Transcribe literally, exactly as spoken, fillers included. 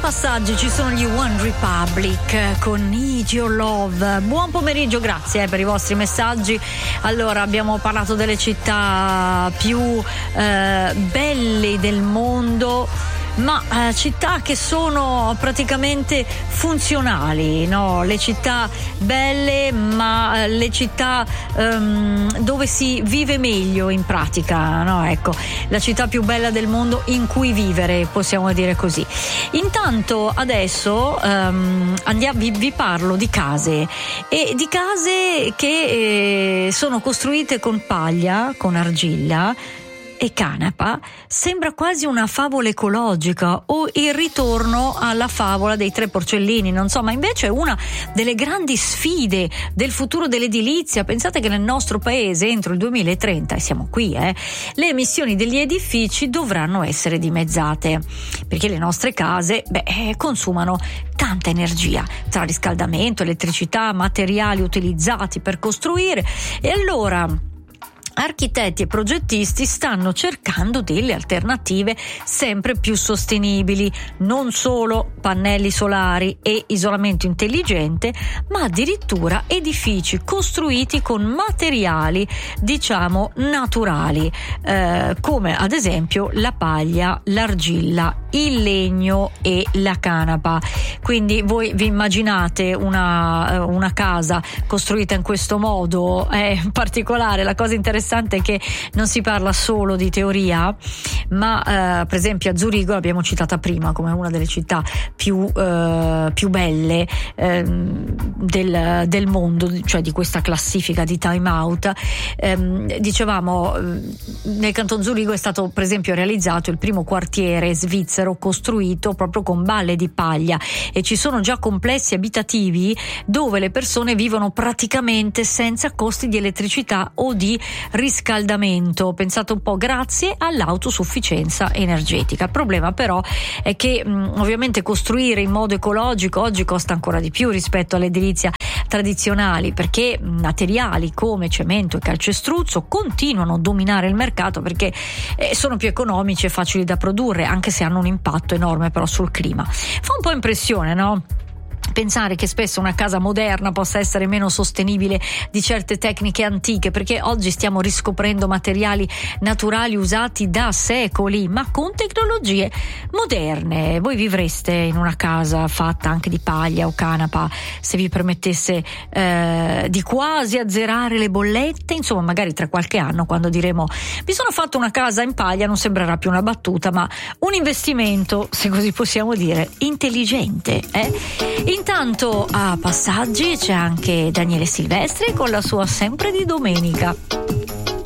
Passaggi ci sono gli One Republic con Need Your Love. Buon pomeriggio, grazie eh, per i vostri messaggi. Allora, abbiamo parlato delle città più eh, belle del mondo, ma eh, città che sono praticamente funzionali, no? Le città belle, ma eh, le città ehm, dove si vive meglio in pratica, no? Ecco, la città più bella del mondo in cui vivere, possiamo dire così. Intanto adesso ehm, andiamo, vi, vi parlo di case e di case che eh, sono costruite con paglia, con argilla e canapa. Sembra quasi una favola ecologica o il ritorno alla favola dei tre porcellini, non so, ma invece è una delle grandi sfide del futuro dell'edilizia. Pensate che nel nostro paese entro il duemilatrenta, e siamo qui, eh, le emissioni degli edifici dovranno essere dimezzate, perché le nostre case beh, consumano tanta energia tra riscaldamento, elettricità, materiali utilizzati per costruire, e allora architetti e progettisti stanno cercando delle alternative sempre più sostenibili, non solo pannelli solari e isolamento intelligente, ma addirittura edifici costruiti con materiali, diciamo, naturali, eh, come ad esempio la paglia, l'argilla, il legno e la canapa. Quindi voi vi immaginate una, una casa costruita in questo modo? È particolare. La cosa interessante è che non si parla solo di teoria, ma eh, per esempio a Zurigo, l'abbiamo citata prima come una delle città più, eh, più belle eh, del, del mondo, cioè di questa classifica di Time Out. Eh, dicevamo, nel canton Zurigo è stato per esempio realizzato il primo quartiere svizzero costruito proprio con balle di paglia, e ci sono già complessi abitativi dove le persone vivono praticamente senza costi di elettricità o di riscaldamento. Pensate un po', grazie all'autosufficienza energetica. Il problema però è che mh, ovviamente costruire in modo ecologico oggi costa ancora di più rispetto all'edilizia tradizionali, perché materiali come cemento e calcestruzzo continuano a dominare il mercato perché eh, sono più economici e facili da produrre, anche se hanno un impatto enorme però sul clima. Fa un po' impressione, no? Pensare che spesso una casa moderna possa essere meno sostenibile di certe tecniche antiche, perché oggi stiamo riscoprendo materiali naturali usati da secoli, ma con tecnologie moderne. Voi vivreste in una casa fatta anche di paglia o canapa se vi permettesse eh, di quasi azzerare le bollette? Insomma, magari tra qualche anno, quando diremo mi sono fatto una casa in paglia, non sembrerà più una battuta, ma un investimento, se così possiamo dire, intelligente, eh? Intanto a Passaggi c'è anche Daniele Silvestri con la sua Sempre di Domenica.